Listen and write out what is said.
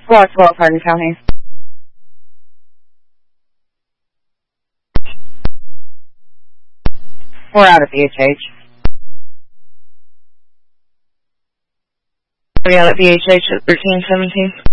Block 12, Hardin County. We're out at BHH. We're out at BHH at 1317.